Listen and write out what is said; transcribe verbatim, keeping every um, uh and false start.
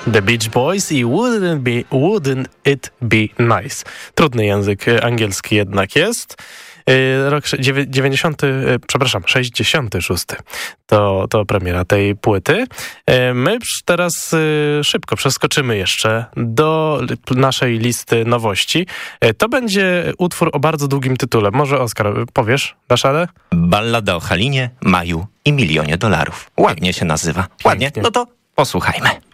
The Beach Boys i Wouldn't, be, wouldn't It Be Nice. Trudny język angielski jednak jest. Rok dziewięćdziesiąty, przepraszam, sześćdziesiąty szósty to, to premiera tej płyty. My teraz szybko przeskoczymy jeszcze do naszej listy nowości. To będzie utwór o bardzo długim tytule. Może Oskar, powiesz? Dasz radę? Ballada o Halinie, Maju i milionie dolarów. Ładnie się nazywa. Ładnie? No to posłuchajmy.